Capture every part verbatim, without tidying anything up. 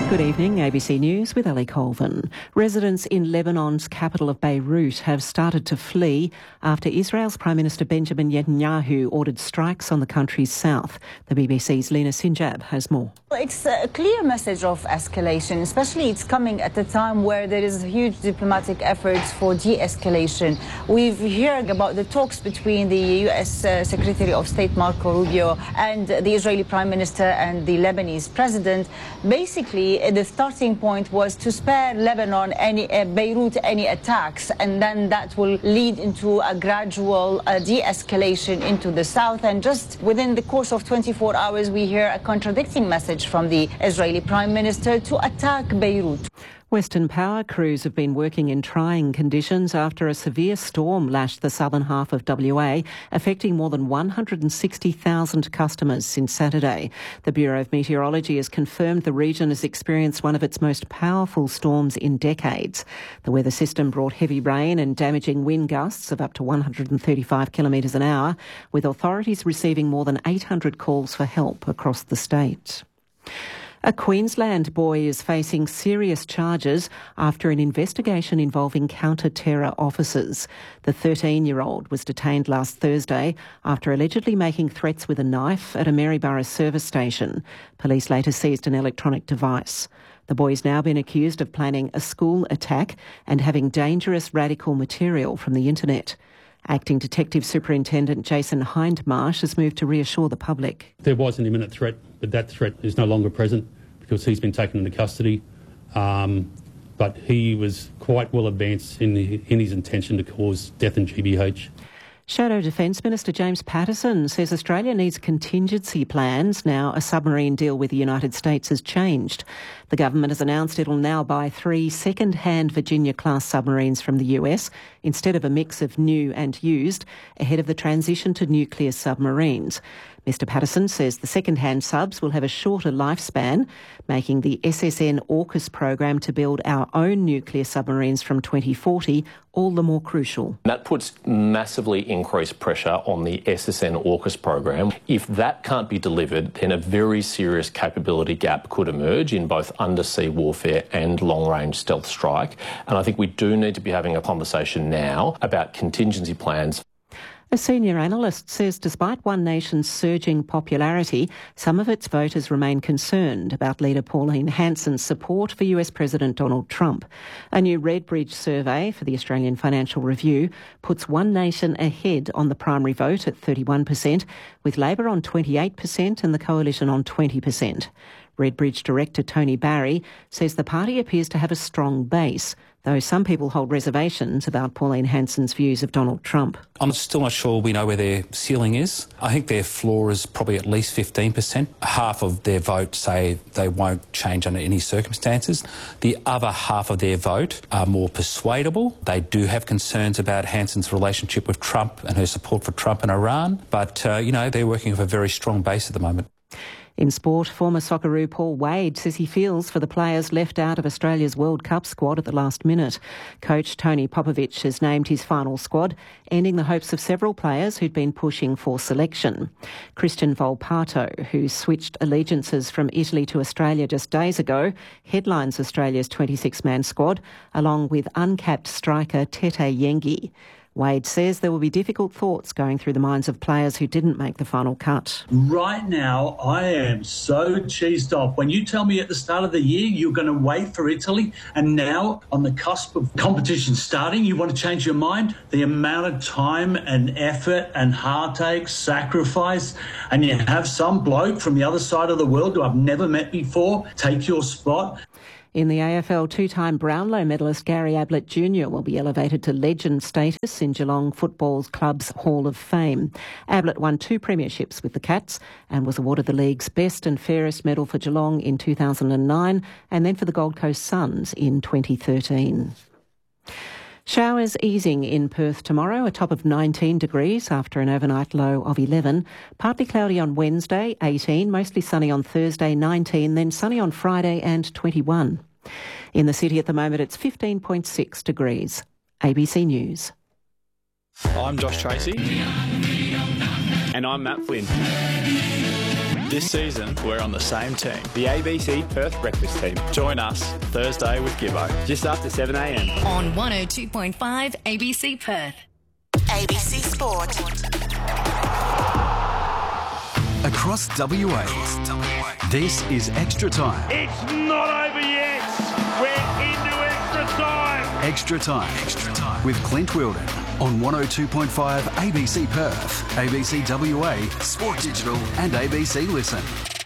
Good evening, A B C News with Ellie Colvin. Residents in Lebanon's capital of Beirut have started to flee after Israel's Prime Minister Benjamin Netanyahu ordered strikes on the country's south. The B B C's Lena Sinjab has more. It's a clear message of escalation, especially it's coming at a time where there is huge diplomatic efforts for de-escalation. We've heard about the talks between the U S uh, Secretary of State Marco Rubio and the Israeli Prime Minister and the Lebanese President. Basically, the starting point was to spare Lebanon, any uh, Beirut, any attacks, and then that will lead into a gradual uh, de-escalation into the south. And just within the course of twenty-four hours, we hear a contradicting message from the Israeli Prime Minister to attack Beirut. Western Power crews have been working in trying conditions after a severe storm lashed the southern half of W A, affecting more than one hundred sixty thousand customers since Saturday. The Bureau of Meteorology has confirmed the region has experienced one of its most powerful storms in decades. The weather system brought heavy rain and damaging wind gusts of up to one hundred thirty-five kilometres an hour, with authorities receiving more than eight hundred calls for help across the state. A Queensland boy is facing serious charges after an investigation involving counter-terror officers. The thirteen-year-old was detained last Thursday after allegedly making threats with a knife at a Maryborough service station. Police later seized an electronic device. The boy's now been accused of planning a school attack and having dangerous radical material from the internet. Acting Detective Superintendent Jason Hindmarsh has moved to reassure the public. There was an imminent threat, but that threat is no longer present because he's been taken into custody. Um, but he was quite well advanced in, the, in his intention to cause death in G B H. Shadow Defence Minister James Patterson says Australia needs contingency plans now a submarine deal with the United States has changed. The government has announced it will now buy three second-hand Virginia-class submarines from the U S instead of a mix of new and used ahead of the transition to nuclear submarines. Mister Patterson says the second-hand subs will have a shorter lifespan, making the S S N AUKUS program to build our own nuclear submarines from twenty forty all the more crucial. That puts massively increased pressure on the S S N AUKUS program. If that can't be delivered, then a very serious capability gap could emerge in both undersea warfare and long-range stealth strike. And I think we do need to be having a conversation now about contingency plans. A senior analyst says despite One Nation's surging popularity, some of its voters remain concerned about leader Pauline Hanson's support for U S President Donald Trump. A new Redbridge survey for the Australian Financial Review puts One Nation ahead on the primary vote at thirty-one percent, with Labor on twenty-eight percent and the Coalition on twenty percent. Redbridge director Tony Barry says the party appears to have a strong base, though some people hold reservations about Pauline Hanson's views of Donald Trump. I'm still not sure we know where their ceiling is. I think their floor is probably at least fifteen percent. Half of their vote say they won't change under any circumstances. The other half of their vote are more persuadable. They do have concerns about Hanson's relationship with Trump and her support for Trump and Iran, but, uh, you know, they're working with a very strong base at the moment. In sport, former Socceroo Paul Wade says he feels for the players left out of Australia's World Cup squad at the last minute. Coach Tony Popovic has named his final squad, ending the hopes of several players who'd been pushing for selection. Christian Volpato, who switched allegiances from Italy to Australia just days ago, headlines Australia's twenty-six man squad, along with uncapped striker Tete Yengi. Wade says there will be difficult thoughts going through the minds of players who didn't make the final cut. Right now, I am so cheesed off. When you tell me at the start of the year you're going to wait for Italy, and now on the cusp of competition starting, you want to change your mind? The amount of time and effort and heartache, sacrifice, and you have some bloke from the other side of the world who I've never met before take your spot. In the A F L, two-time Brownlow medalist Gary Ablett Junior will be elevated to legend status in Geelong Football Club's Hall of Fame. Ablett won two premierships with the Cats and was awarded the league's best and fairest medal for Geelong in two thousand nine and then for the Gold Coast Suns in twenty thirteen. Showers easing in Perth tomorrow, a top of nineteen degrees after an overnight low of eleven. Partly cloudy on Wednesday, eighteen. Mostly sunny on Thursday, nineteen. Then sunny on Friday and twenty-one. In the city at the moment, it's fifteen point six degrees. A B C News. I'm Josh Tracy. And I'm Matt Flynn. This season, we're on the same team. The A B C Perth Breakfast Team. Join us Thursday with Gibbo, just after seven a m. On one oh two point five A B C Perth. A B C Sport. Across W A, this is Extra Time. It's not over yet. We're into extra time. Extra Time. Extra Time. With Clint Wilden on one oh two point five A B C Perth, A B C W A, Sport Digital and A B C Listen.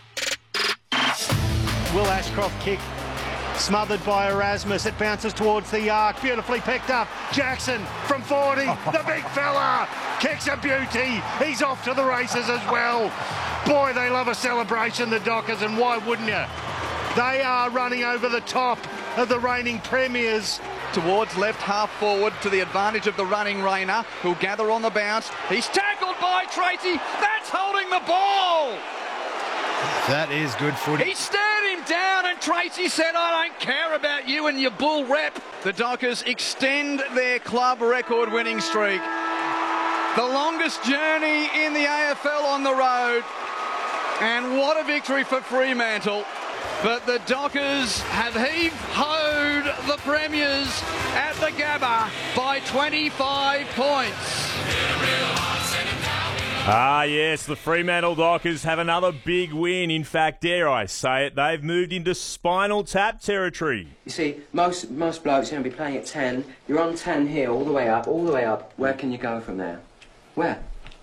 Will Ashcroft kick. Smothered by Erasmus. It bounces towards the arc. Beautifully picked up. Jackson from forty. The big fella kicks a beauty. He's off to the races as well. Boy, they love a celebration, the Dockers, and why wouldn't you? They are running over the top of the reigning premiers. Towards left half forward to the advantage of the running Rayner, who'll gather on the bounce. He's tackled by Tracy. That's holding the ball. That is good footy. He stared him down and Tracy said, I don't care about you and your bull rep. The Dockers extend their club record winning streak. The longest journey in the A F L on the road. And what a victory for Fremantle. But the Dockers have heave-hoed the Premiers at the Gabba by twenty-five points. Ah, yes, the Fremantle Dockers have another big win. In fact, dare I say it, they've moved into Spinal Tap territory. You see, most most blokes are going to be playing at ten. You're on ten here, all the way up, all the way up. Where can you go from there? Where?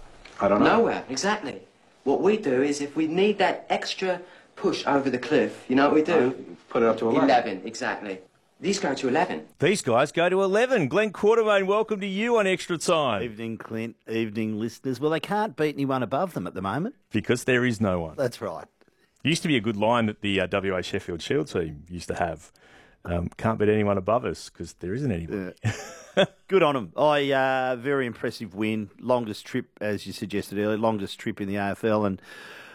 I don't know. Nowhere, exactly. What we do is, if we need that extra push over the cliff, you know what we do? Uh, put it up to eleven. eleven, exactly. These go to eleven. These guys go to eleven. Glenn Quartermain, welcome to you on Extra Time. Evening, Clint. Evening, listeners. Well, they can't beat anyone above them at the moment. Because there is no one. That's right. Used to be a good line that the uh, W A Sheffield Shield team used to have. Um, can't beat anyone above us because there isn't anyone. Yeah. Good on them. I uh, very impressive win. Longest trip, as you suggested earlier, longest trip in the A F L, and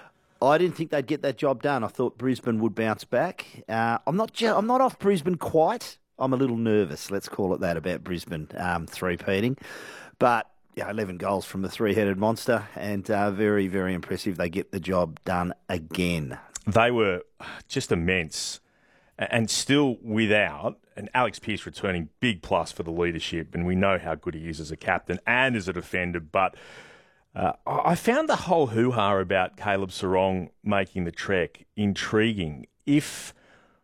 I didn't think they'd get that job done. I thought Brisbane would bounce back. Uh, I'm not. Ju- I'm not off Brisbane quite. I'm a little nervous. Let's call it that about Brisbane um, three-peating, but yeah, eleven goals from the three-headed monster, and uh, very, very impressive. They get the job done again. They were just immense, and still without. And Alex Pearce returning, big plus for the leadership, and we know how good he is as a captain and as a defender, but. Uh, I found the whole hoo-ha about Caleb Serong making the trek intriguing. If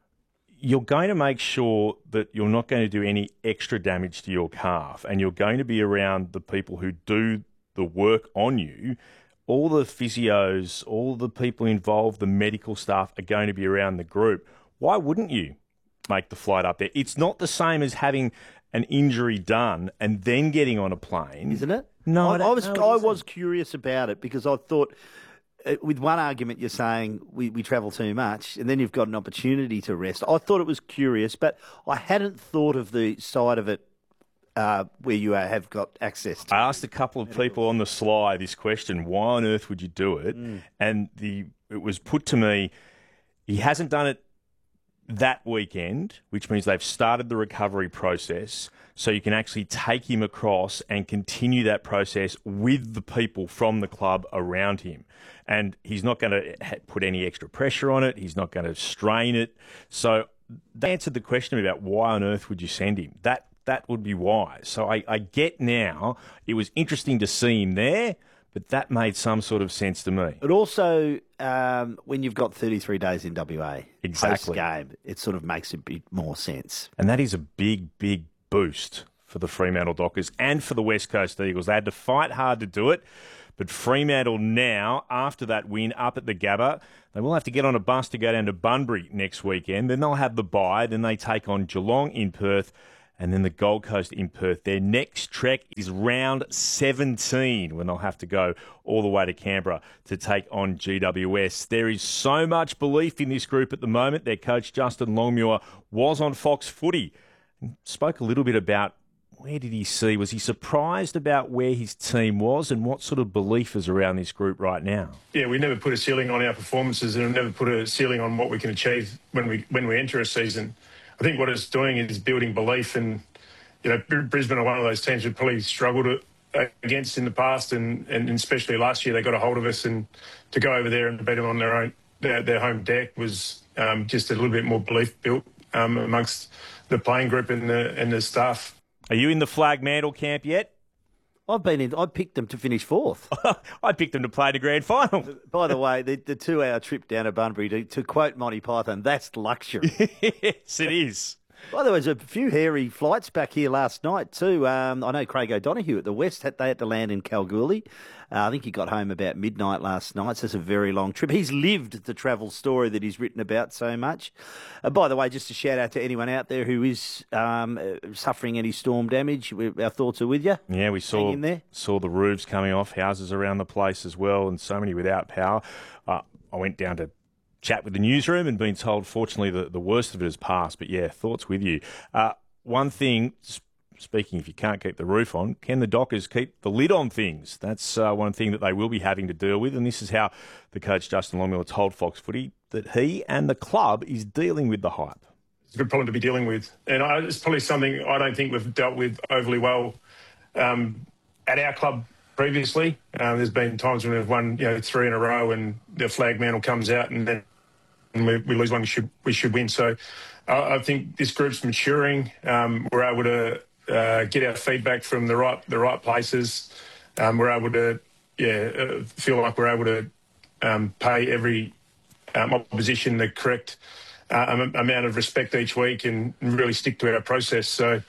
you're going to make sure that you're not going to do any extra damage to your calf and you're going to be around the people who do the work on you, all the physios, all the people involved, the medical staff are going to be around the group. Why wouldn't you make the flight up there? It's not the same as having an injury done and then getting on a plane. Isn't it? No, I, I, I was no, I was curious about it because I thought, uh, with one argument you're saying we, we travel too much, and then you've got an opportunity to rest. I thought it was curious, but I hadn't thought of the side of it uh, where you uh, have got access to. I asked a couple of people on the sly this question: why on earth would you do it? Mm. And the it was put to me, he hasn't done it that weekend, which means they've started the recovery process. So you can actually take him across and continue that process with the people from the club around him. And he's not going to put any extra pressure on it. He's not going to strain it. So they answered the question about why on earth would you send him? That that would be why. So I, I get now, it was interesting to see him there, but that made some sort of sense to me. But also, um, when you've got thirty-three days in W A, exactly, post-game, it sort of makes a bit more sense. And that is a big, big boost for the Fremantle Dockers and for the West Coast Eagles. They had to fight hard to do it, but Fremantle now, after that win up at the Gabba, they will have to get on a bus to go down to Bunbury next weekend. Then they'll have the bye. Then they take on Geelong in Perth and then the Gold Coast in Perth. Their next trek is round seventeen when they'll have to go all the way to Canberra to take on G W S. There is so much belief in this group at the moment. Their coach, Justin Longmuir, was on Fox Footy and spoke a little bit about where did he see, was he surprised about where his team was and what sort of belief is around this group right now? Yeah, we never put a ceiling on our performances and we never put a ceiling on what we can achieve when we when we enter a season. I think what it's doing is building belief, and you know, Brisbane are one of those teams who probably struggle to against in the past, and, and especially last year, they got a hold of us, and to go over there and beat them on their own their, their home deck was um, just a little bit more belief built um, amongst the playing group and the and the staff. Are you in the flag mantle camp yet? I've been in. I picked them to finish fourth. I picked them to play the grand final. By the way, the, the two-hour trip down to Bunbury, to, to quote Monty Python, that's luxury. Yes, it is. By the way, there's a few hairy flights back here last night too. Um, I know Craig O'Donoghue at the West, had, they had to land in Kalgoorlie. Uh, I think he got home about midnight last night, so it's a very long trip. He's lived the travel story that he's written about so much. Uh, by the way, just a shout out to anyone out there who is um, uh, suffering any storm damage. We, our thoughts are with you. Yeah, we saw in there. saw the roofs coming off, houses around the place as well, and so many without power. Uh, I went down to chat with the newsroom and been told, fortunately, the, the worst of it has passed. But yeah, thoughts with you. Uh, one thing, speaking if you can't keep the roof on, can the Dockers keep the lid on things? That's uh, one thing that they will be having to deal with. And this is how the coach, Justin Longmiller, told Fox Footy that he and the club is dealing with the hype. It's a good problem to be dealing with. And I, it's probably something I don't think we've dealt with overly well um, at our club previously. Uh, there's been times when we've won, you know, three in a row and the flag mantle comes out and then we, we lose one we should, we should win. So uh, I think this group's maturing. Um, we're able to uh, get our feedback from the right the right places. Um, we're able to, yeah, uh, feel like we're able to um, pay every um, opposition the correct uh, amount of respect each week and really stick to our process. So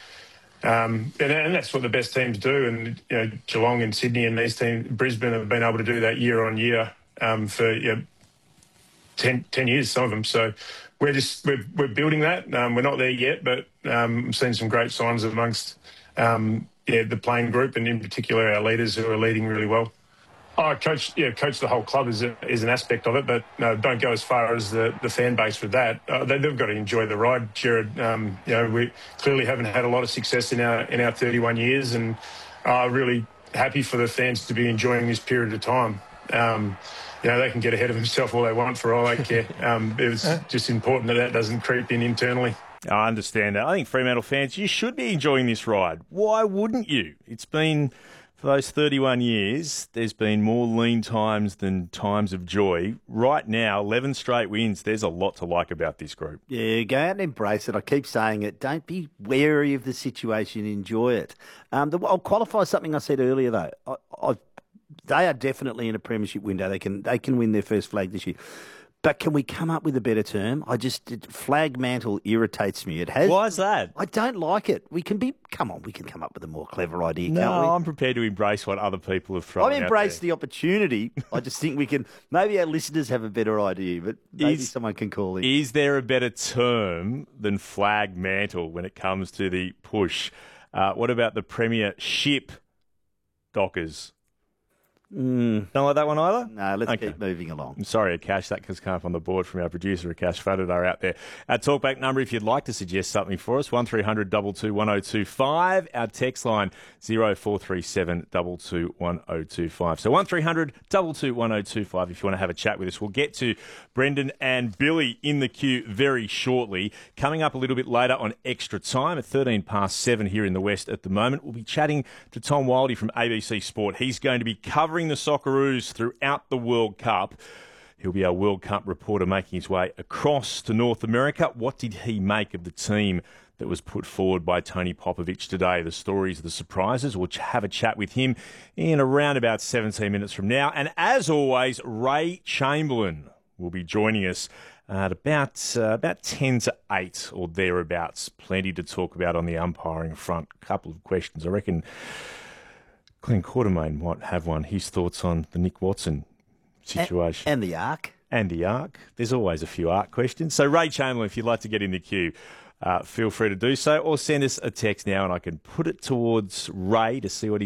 Um, and, and that's what the best teams do. And you know, Geelong and Sydney and these teams, Brisbane have been able to do that year on year um, for you know, ten, ten years, some of them. So we're just we're, we're building that. Um, we're not there yet, but um, I'm seeing some great signs amongst um, yeah the playing group and in particular our leaders who are leading really well. Oh, coach, yeah, coach the whole club is a, is an aspect of it, but no, don't go as far as the, the fan base with that. Uh, they, they've got to enjoy the ride, Jared. Um, you know, we clearly haven't had a lot of success in our in our thirty-one years, and are uh, really happy for the fans to be enjoying this period of time. Um, you know, they can get ahead of themselves all they want for all I care. Um, it's just important that that doesn't creep in internally. I understand that. I think Fremantle fans, you should be enjoying this ride. Why wouldn't you? It's been, for those thirty-one years, there's been more lean times than times of joy. Right now, eleven straight wins. There's a lot to like about this group. Yeah, go out and embrace it. I keep saying it. Don't be wary of the situation. Enjoy it. Um, the, I'll qualify something I said earlier, though. I, I, they are definitely in a premiership window. They can they can win their first flag this year. But can we come up with a better term? I just, it, flag mantle irritates me. It has. Why is that? I don't like it. We can be, come on, we can come up with a more clever idea, no, can't we? I'm prepared to embrace what other people have thrown I've embraced out the opportunity. I just think we can, maybe our listeners have a better idea, but maybe is, someone can call in. Is there a better term than flag mantle when it comes to the push? Uh, what about the premiership, Dockers? Mm. Don't like that one either? No, let's okay. keep moving along. I'm sorry, Akash. That has come up on the board from our producer, Akash Fadadar, out there. Our talkback number, if you'd like to suggest something for us, one three hundred two two one oh two five. Our text line, zero four three seven two two one oh two five. So one three hundred two two one oh two five if you want to have a chat with us. We'll get to Brendan and Billy in the queue very shortly. Coming up a little bit later on Extra Time at thirteen past seven here in the West at the moment. We'll be chatting to Tom Wildey from A B C Sport. He's going to be covering the Socceroos throughout the World Cup. He'll be our World Cup reporter making his way across to North America. What did he make of the team that was put forward by Tony Popovich today? The stories, the surprises. We'll have a chat with him in around about seventeen minutes from now. And as always, Ray Chamberlain will be joining us at about uh, about ten to eight or thereabouts. Plenty to talk about on the umpiring front. A couple of questions. I reckon Glenn Quartermain might have one. His thoughts on the Nick Watson situation. And, and the Arc. And the Arc. There's always a few Arc questions. So Ray Chamberlain, if you'd like to get in the queue, uh, feel free to do so, or send us a text now and I can put it towards Ray to see what he's